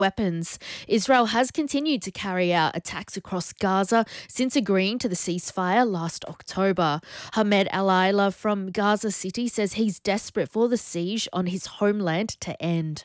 weapons. Israel has continued to carry out attacks across Gaza since agreeing to the ceasefire last October. Hamed Al-Aila from Gaza City says he's desperate for the siege on his homeland to end.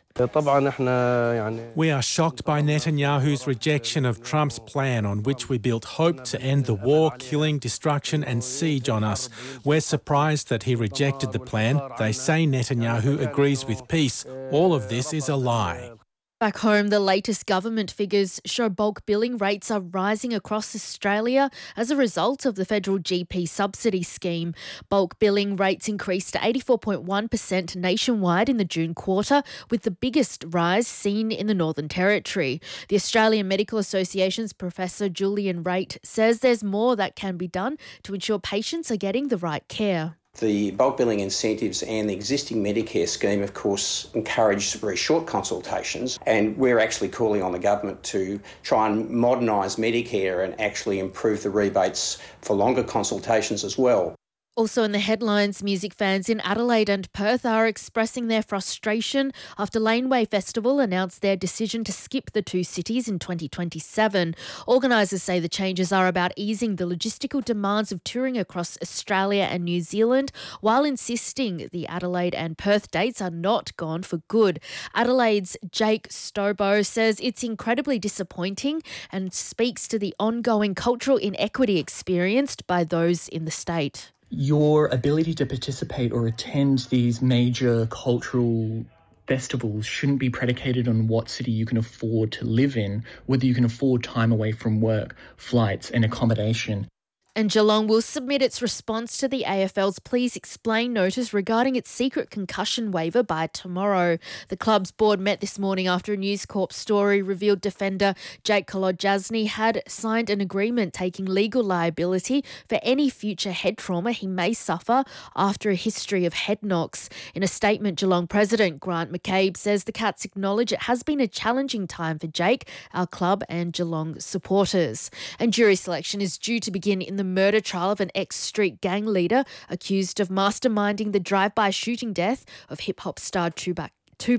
We are shocked by Netanyahu's rejection of Trump's plan on which we built hope to end the war, killing, destruction and siege on us. We're surprised that he rejected the plan. They say Netanyahu agrees with peace. All of this is a lie. Back home, the latest government figures show bulk billing rates are rising across Australia as a result of the federal GP subsidy scheme. Bulk billing rates increased to 84.1% nationwide in the June quarter, with the biggest rise seen in the Northern Territory. The Australian Medical Association's Professor Julian Raitt says there's more that can be done to ensure patients are getting the right care. The bulk billing incentives and the existing Medicare scheme, of course, encourage very short consultations, and we're actually calling on the government to try and modernise Medicare and actually improve the rebates for longer consultations as well. Also in the headlines, music fans in Adelaide and Perth are expressing their frustration after Laneway Festival announced their decision to skip the two cities in 2027. Organisers say the changes are about easing the logistical demands of touring across Australia and New Zealand, while insisting the Adelaide and Perth dates are not gone for good. Adelaide's Jake Stobo says it's incredibly disappointing and speaks to the ongoing cultural inequity experienced by those in the state. Your ability to participate or attend these major cultural festivals shouldn't be predicated on what city you can afford to live in, whether you can afford time away from work, flights and accommodation. And Geelong will submit its response to the AFL's Please Explain notice regarding its secret concussion waiver by tomorrow. The club's board met this morning after a News Corp story revealed defender Jake Kolodjasny had signed an agreement taking legal liability for any future head trauma he may suffer after a history of head knocks. In a statement, Geelong President Grant McCabe says the Cats acknowledge it has been a challenging time for Jake, our club and Geelong supporters. And jury selection is due to begin in the murder trial of an ex-street gang leader accused of masterminding the drive-by shooting death of hip-hop star Tupac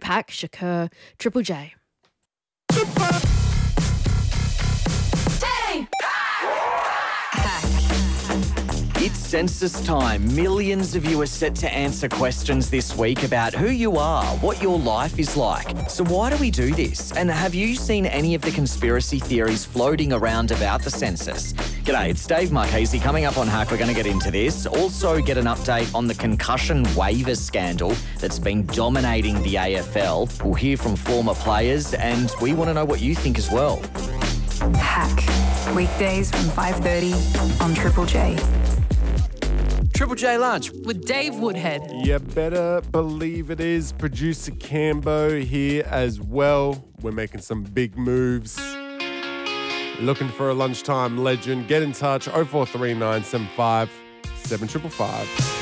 Shakur. Triple J. It's census time. Millions of you are set to answer questions this week about who you are, what your life is like. So why do we do this? And have you seen any of the conspiracy theories floating around about the census? G'day, it's Dave Marchese. Coming up on Hack, we're going to get into this. Also get an update on the concussion waiver scandal that's been dominating the AFL. We'll hear from former players and we want to know what you think as well. Hack. Weekdays from 5:30 on Triple J. Triple J Lunch with Dave Woodhead. You better believe it is. Producer Cambo here as well. We're making some big moves. Looking for a lunchtime legend? Get in touch. 043975 7555.